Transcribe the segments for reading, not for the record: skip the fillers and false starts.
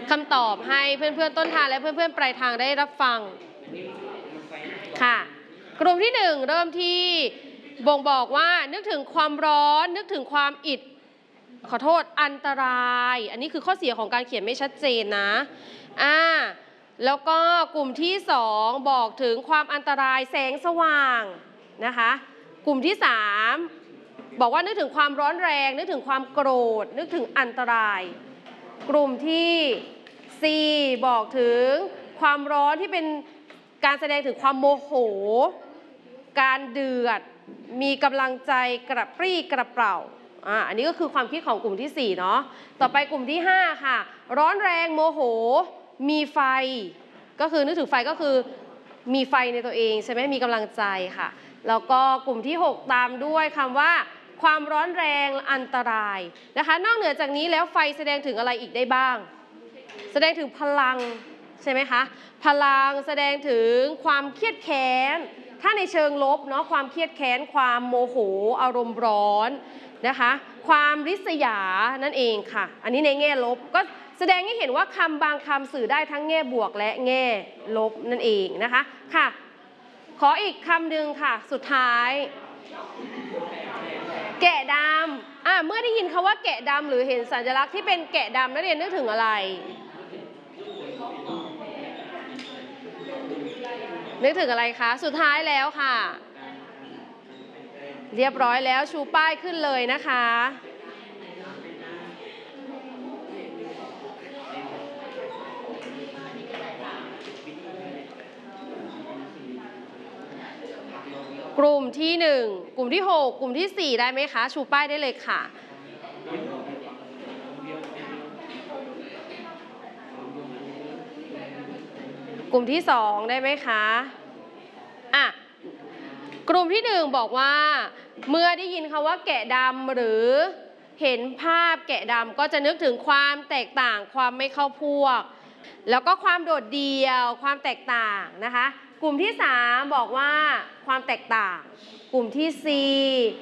คำตอบให้เพื่อนๆต้นทางและเพื่อนๆปลายทางได้รับฟังค่ะกลุ่มที่1เริ่มที่บ่งบอกว่านึกถึงความร้อนนึกถึงความขอโทษอันตรายอันนี้คือข้อเสียของการเขียนไม่ชัดเจนนะแล้วก็กลุ่มที่2บอกถึงความอันตรายแสงสว่างนะคะกลุ่มที่3บอกว่านึกถึงความร้อนแรงนึกถึงความโกรธนึกถึงอันตรายกลุ่มที่4บอกถึงความร้อนที่เป็นการแสดงถึงความโมโหการเดือดมีกำลังใจกระปรี้กระเปร่าอันนี้ก็คือความคิดของกลุ่มที่4เนาะต่อไปกลุ่มที่5ค่ะร้อนแรงโมโหมีไฟก็คือนึกถึงไฟก็คือมีไฟในตัวเองใช่ไหมมีกำลังใจค่ะแล้วก็กลุ่มที่6ตามด้วยคำว่าความร้อนแรงอันตรายนะคะนอกเหนือจากนี้แล้วไฟแสดงถึงอะไรอีกได้บ้างแสดงถึงพลังใช่ไหมคะพลังแสดงถึงความเครียดแค้นถ้าในเชิงลบเนาะความเครียดแค้นความโมโหอารมณ์ร้อนนะคะความริษยานั่นเองค่ะอันนี้ในแง่ลบก็แสดงให้เห็นว่าคำบางคำสื่อได้ทั้งแง่บวกและแง่ลบนั่นเองนะคะค่ะขออีกคำหนึ่งค่ะสุดท้ายแกะดำเมื่อได้ยินคำว่าแกะดำหรือเห็นสัญลักษณ์ที่เป็นแกะดำนักเรียนนึกถึงอะไรนึกถึงอะไรคะสุดท้ายแล้วค่ะเรียบร้อยแล้วชูป้ายขึ้นเลยนะคะกลุ่มที่1กลุ่มที่6กลุ่มที่4ได้ไหมคะชูป้ายได้เลยค่ะกลุ่มที่2ได้ไหมคะกลุ่มที่1บอกว่าเมื่อได้ยินคำว่าแกะดำหรือเห็นภาพแกะดำก็จะนึกถึงความแตกต่างความไม่เข้าพวกแล้วก็ความโดดเดี่ยวความแตกต่างนะคะกลุ่มที่3บอกว่าความแตกต่างกลุ่มที่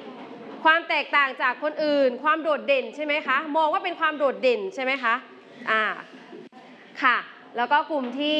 4ความแตกต่างจากคนอื่นความโดดเด่นใช่ไหมคะมองว่าเป็นความโดดเด่นใช่ไหมคะค่ะแล้วก็กลุ่มที่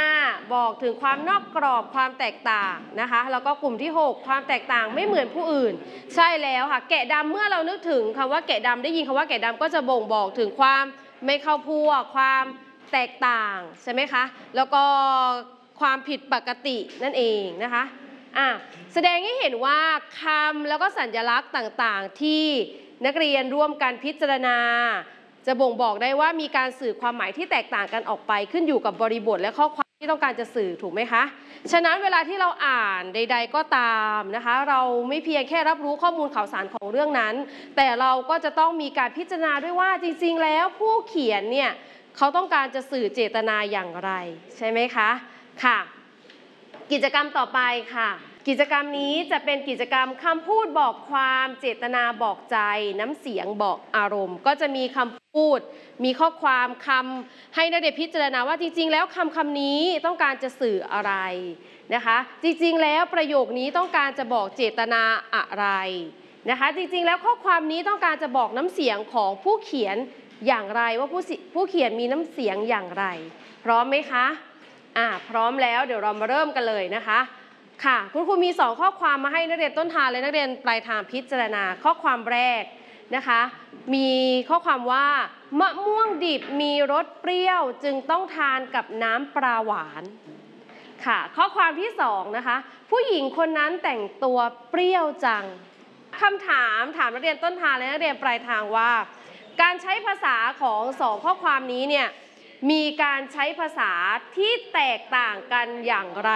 5บอกถึงความนอกกรอบความแตกต่างนะคะแล้วก็กลุ่มที่6ความแตกต่างไม่เหมือนผู้อื่นใช่แล้วค่ะแกะดำเมื่อเรานึกถึงคำว่าแกะดำได้ยินคำว่าแกะดำก็จะบ่งบอกถึงความไม่เข้าพวกความแตกต่างใช่ไหมคะแล้วก็ความผิดปกตินั่นเองนะคะแสดงให้เห็นว่าคำแล้วก็สัญลักษณ์ต่างๆที่นักเรียนร่วมกันพิจารณาจะบ่งบอกได้ว่ามีการสื่อความหมายที่แตกต่างกันออกไปขึ้นอยู่กับบริบทและข้อความที่ต้องการจะสื่อถูกไหมคะฉะนั้นเวลาที่เราอ่านใดๆก็ตามนะคะเราไม่เพียงแค่รับรู้ข้อมูลข่าวสารของเรื่องนั้นแต่เราก็จะต้องมีการพิจารณาด้วยว่าจริงๆแล้วผู้เขียนเนี่ยเขาต้องการจะสื่อเจตนาอย่างไรใช่ไหมคะค่ะกิจกรรมต่อไปค่ะกิจกรรมนี้จะเป็นกิจกรรมคำพูดบอกความเจตนาบอกใจน้ำเสียงบอกอารมณ์ก็จะมีคำพูดมีข้อความคำให้นักเรียนพิจารณาว่าจริงๆแล้วคำนี้ต้องการจะสื่ออะไรนะคะจริงๆแล้วประโยคนี้ต้องการจะบอกเจตนาอะไรนะคะจริงๆแล้วข้อความนี้ต้องการจะบอกน้ำเสียงของผู้เขียนอย่างไรว่าผู้เขียนมีน้ำเสียงอย่างไรพร้อมไหมคะพร้อมแล้วเดี๋ยวเรามาเริ่มกันเลยนะคะค่ะคุณครูมี2ข้อความมาให้นักเรียนต้นทางและนักเรียนปลายทางพิจารณาข้อความแรกนะคะมีข้อความว่ามะม่วงดิบมีรสเปรี้ยวจึงต้องทานกับน้ำปลาหวานค่ะข้อความที่2นะคะผู้หญิงคนนั้นแต่งตัวเปรี้ยวจังคำถามนักเรียนต้นทางและนักเรียนปลายทางว่าการใช้ภาษาของ2ข้อความนี้เนี่ยมีการใช้ภาษาที่แตกต่างกันอย่างไร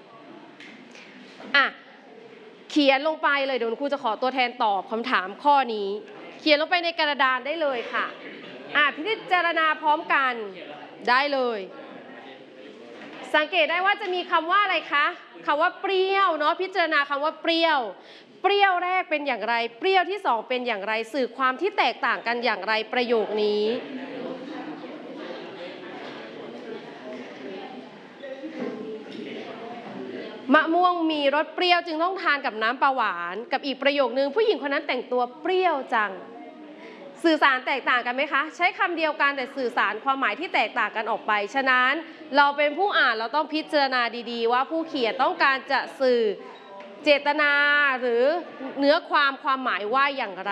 เขียนลงไปเลยเดี๋ยวครูจะขอตัวแทนตอบคำถามข้อนี้เขียนลงไปในกระดานได้เลยค่ะพิจารณาพร้อมกันได้เลยสังเกตได้ว่าจะมีคำว่าอะไรคะคำว่าเปรี้ยวเนาะพิจารณาคำว่าเปรี้ยวแรกเป็นอย่างไรเปรี้ยวที่2เป็นอย่างไรสื่อความที่แตกต่างกันอย่างไรประโยคนี้มะม่วงมีรสเปรี้ยวจึงต้องทานกับน้ำปลาหวานกับอีกประโยคนึงผู้หญิงคนนั้นแต่งตัวเปรี้ยวจังสื่อสารแตกต่างกันไหมคะ ใช้คำเดียวกันแต่สื่อสารความหมายที่แตกต่างกันออกไปฉะนั้นเราเป็นผู้อ่านเราต้องพิจารณาดีๆว่าผู้เขียนต้องการจะสื่อเจตนาหรือเนื้อความหมายว่าอย่างไร